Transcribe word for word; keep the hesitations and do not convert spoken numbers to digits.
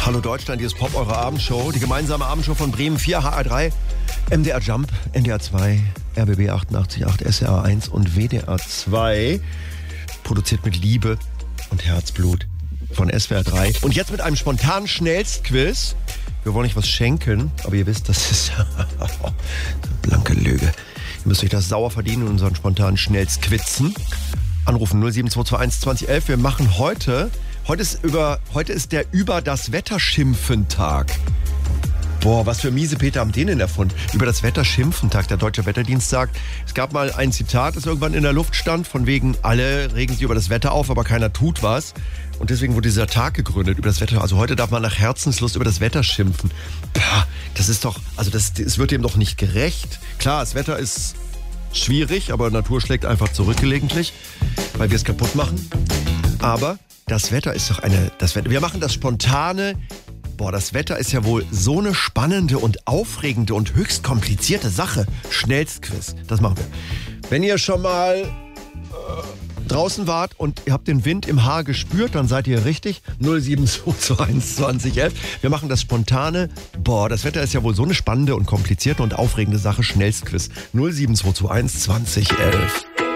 Hallo Deutschland, hier ist Pop, eure Abendshow. Die gemeinsame Abendshow von Bremen vier, H R drei, M D R Jump, N D R zwei, R B B achtundachtzig Komma acht, S R A eins und W D R zwei. Produziert mit Liebe und Herzblut von S W R drei. Und jetzt mit einem spontanen Schnellstquiz. Wir wollen euch was schenken, aber ihr wisst, das ist eine blanke Lüge. Ihr müsst euch das sauer verdienen in unseren spontanen Schnellstquizen. Anrufen null sieben zwei zwei eins zwanzig elf. Wir machen heute, heute ist, über, heute ist der Über das Wetter schimpfen Tag. Boah, was für miese Peter haben den denn erfunden? Über das Wetter schimpfen Tag. Der Deutsche Wetterdienst sagt, es gab mal ein Zitat, das irgendwann in der Luft stand, von wegen, alle regen sich über das Wetter auf, aber keiner tut was. Und deswegen wurde dieser Tag gegründet über das Wetter. Also heute darf man nach Herzenslust über das Wetter schimpfen. Pah, das ist doch, also das, es wird dem doch nicht gerecht. Klar, das Wetter ist schwierig, aber Natur schlägt einfach zurück gelegentlich, weil wir es kaputt machen. Aber das Wetter ist doch eine, das Wetter, wir machen das spontane. Boah, das Wetter ist ja wohl so eine spannende und aufregende und höchst komplizierte Sache. Schnellstquiz, das machen wir. Wenn ihr schon mal äh, draußen wart und ihr habt den Wind im Haar gespürt, dann seid ihr richtig. null sieben zwei zwei eins zwanzig elf. Wir machen das spontane. Boah, das Wetter ist ja wohl so eine spannende und komplizierte und aufregende Sache. Schnellstquiz. null sieben zwei zwei eins zwanzig elf.